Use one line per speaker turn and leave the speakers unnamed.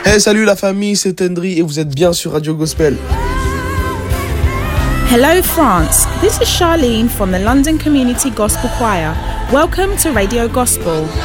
Hey, salut la famille, c'est Tendry et vous êtes bien sur Radio Gospel.
Hello France, this is Charlene from the London Community Gospel Choir. Welcome to Radio Gospel.